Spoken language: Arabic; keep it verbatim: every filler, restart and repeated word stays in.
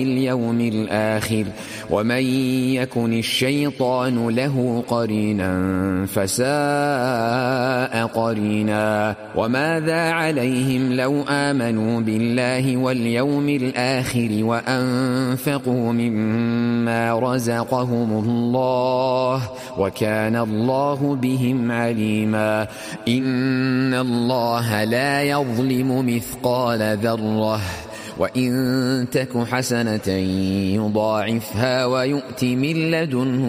اليوم الآخر ومن يكن الشيطان له قرينا فساء قرينا وماذا عليهم لو آمنوا بالله واليوم الآخر وأنفقوا مما رزقهم الله وكان الله بهم عليما إن الله لا يظلم مثقال ذرة وإن تك حسنة يضاعفها ويؤت من لدنه